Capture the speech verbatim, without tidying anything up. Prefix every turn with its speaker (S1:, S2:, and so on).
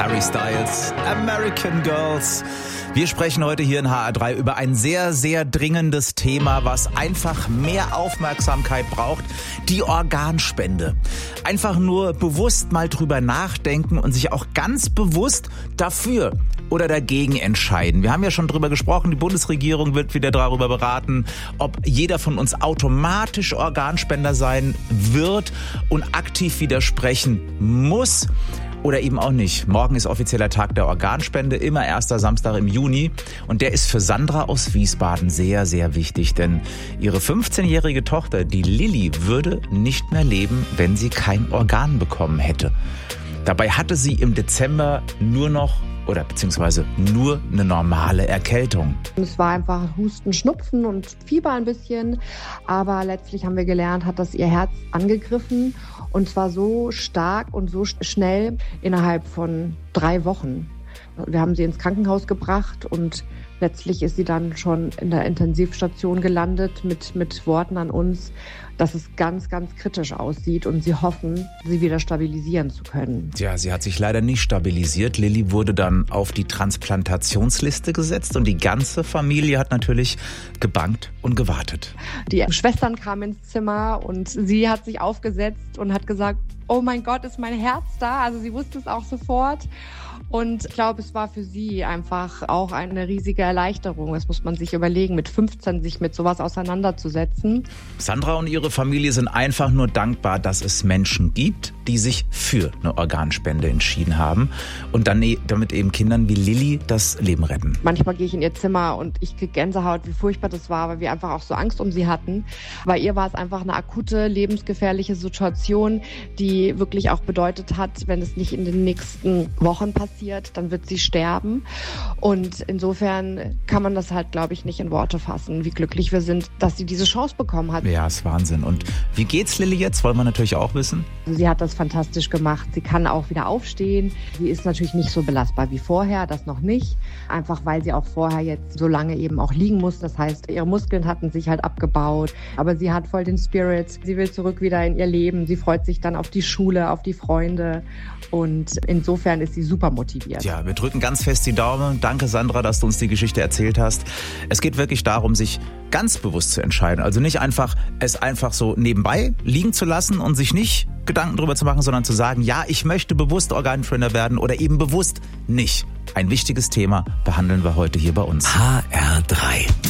S1: Harry Styles, American Girls. Wir sprechen heute hier in H R drei über ein sehr, sehr dringendes Thema, was einfach mehr Aufmerksamkeit braucht. Die Organspende. Einfach nur bewusst mal drüber nachdenken und sich auch ganz bewusst dafür oder dagegen entscheiden. Wir haben ja schon drüber gesprochen, die Bundesregierung wird wieder darüber beraten, ob jeder von uns automatisch Organspender sein wird und aktiv widersprechen muss. Oder eben auch nicht. Morgen ist offizieller Tag der Organspende, immer erster Samstag im Juni. Und der ist für Sandra aus Wiesbaden sehr, sehr wichtig. Denn ihre fünfzehnjährige Tochter, die Lilly, würde nicht mehr leben, wenn sie kein Organ bekommen hätte. Dabei hatte sie im Dezember nur noch oder beziehungsweise nur eine normale Erkältung.
S2: Es war einfach Husten, Schnupfen und Fieber ein bisschen. Aber letztlich haben wir gelernt, hat das ihr Herz angegriffen. Und zwar so stark und so schnell innerhalb von drei Wochen. Wir haben sie ins Krankenhaus gebracht und letztlich ist sie dann schon in der Intensivstation gelandet mit, mit Worten an uns, dass es ganz, ganz kritisch aussieht und sie hoffen, sie wieder stabilisieren zu können.
S1: Tja, sie hat sich leider nicht stabilisiert. Lilly wurde dann auf die Transplantationsliste gesetzt und die ganze Familie hat natürlich gebangt und gewartet.
S2: Die Schwestern kamen ins Zimmer und sie hat sich aufgesetzt und hat gesagt, oh mein Gott, ist mein Herz da? Also sie wusste es auch sofort. Und ich glaube, es war für sie einfach auch eine riesige Erleichterung. Das muss man sich überlegen, mit fünfzehn sich mit sowas auseinanderzusetzen.
S1: Sandra und ihre Familie sind einfach nur dankbar, dass es Menschen gibt, die sich für eine Organspende entschieden haben und dann damit eben Kindern wie Lilly das Leben retten.
S2: Manchmal gehe ich in ihr Zimmer und ich kriege Gänsehaut, wie furchtbar das war, weil wir einfach auch so Angst um sie hatten. Bei ihr war es einfach eine akute, lebensgefährliche Situation, die wirklich auch bedeutet hat, wenn es nicht in den nächsten Wochen passiert, dann wird sie sterben. Und insofern kann man das halt, glaube ich, nicht in Worte fassen, wie glücklich wir sind, dass sie diese Chance bekommen hat.
S1: Ja, ist Wahnsinn. Und wie geht's Lilly jetzt? Wollen wir natürlich auch wissen.
S2: Sie hat das fantastisch gemacht. Sie kann auch wieder aufstehen. Sie ist natürlich nicht so belastbar wie vorher, das noch nicht. Einfach weil sie auch vorher jetzt so lange eben auch liegen muss. Das heißt, ihre Muskeln hatten sich halt abgebaut. Aber sie hat voll den Spirit. Sie will zurück wieder in ihr Leben. Sie freut sich dann auf die Schule, auf die Freunde. Und insofern ist sie super motiviert.
S1: Ja, wir drücken ganz fest die Daumen. Danke, Sandra, dass du uns die Geschichte erzählt hast. Es geht wirklich darum, sich ganz bewusst zu entscheiden. Also nicht einfach, es einfach so nebenbei liegen zu lassen und sich nicht Gedanken drüber zu machen, sondern zu sagen, ja, ich möchte bewusst Organspender werden oder eben bewusst nicht. Ein wichtiges Thema behandeln wir heute hier bei uns.
S3: H R drei